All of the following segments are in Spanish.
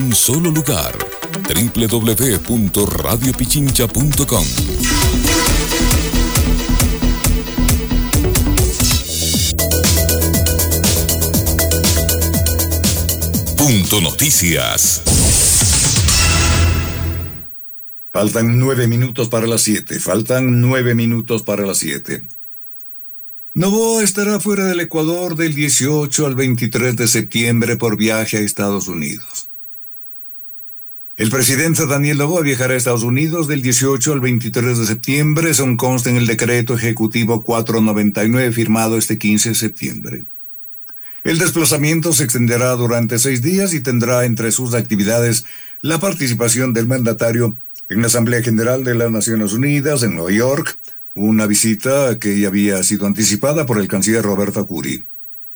un solo lugar. www.radiopichincha.com. Punto Noticias. Faltan 9 minutos para las 7. Noboa estará fuera del Ecuador del 18 al 23 de septiembre por viaje a Estados Unidos. El presidente Daniel Noboa viajará a Estados Unidos del 18 al 23 de septiembre, según consta en el decreto ejecutivo 499 firmado este 15 de septiembre. El desplazamiento se extenderá durante 6 días y tendrá entre sus actividades la participación del mandatario en la Asamblea General de las Naciones Unidas en Nueva York, una visita que ya había sido anticipada por el canciller Roberto Curi.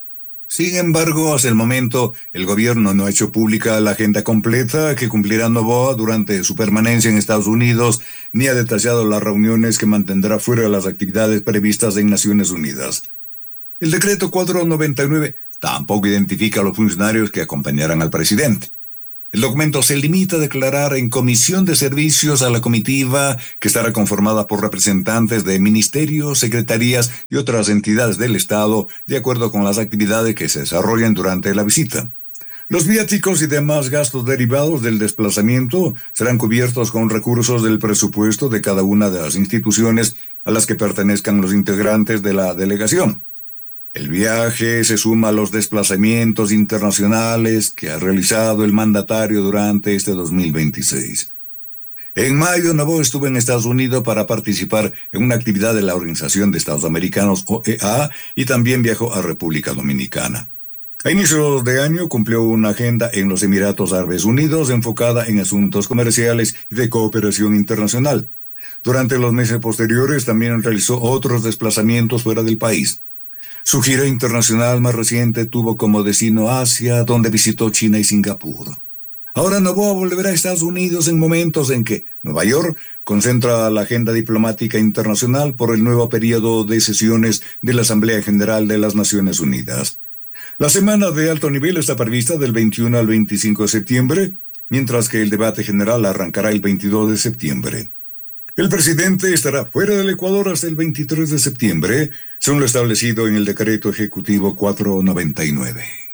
Sin embargo, hasta el momento, el gobierno no ha hecho pública la agenda completa que cumplirá Noboa durante su permanencia en Estados Unidos, ni ha detallado las reuniones que mantendrá fuera de las actividades previstas en Naciones Unidas. El decreto 499 tampoco identifica a los funcionarios que acompañarán al presidente. El documento se limita a declarar en comisión de servicios a la comitiva, que estará conformada por representantes de ministerios, secretarías y otras entidades del Estado, de acuerdo con las actividades que se desarrollan durante la visita. Los viáticos y demás gastos derivados del desplazamiento serán cubiertos con recursos del presupuesto de cada una de las instituciones a las que pertenezcan los integrantes de la delegación. El viaje se suma a los desplazamientos internacionales que ha realizado el mandatario durante este 2026. En mayo, Noboa estuvo en Estados Unidos para participar en una actividad de la Organización de Estados Americanos, OEA, y también viajó a República Dominicana. A inicios de año cumplió una agenda en los Emiratos Árabes Unidos enfocada en asuntos comerciales y de cooperación internacional. Durante los meses posteriores también realizó otros desplazamientos fuera del país. Su gira internacional más reciente tuvo como destino Asia, donde visitó China y Singapur. Ahora Noboa volverá a Estados Unidos en momentos en que Nueva York concentra la agenda diplomática internacional por el nuevo periodo de sesiones de la Asamblea General de las Naciones Unidas. La semana de alto nivel está prevista del 21 al 25 de septiembre, mientras que el debate general arrancará el 22 de septiembre. El presidente estará fuera del Ecuador hasta el 23 de septiembre, según lo establecido en el decreto ejecutivo 499.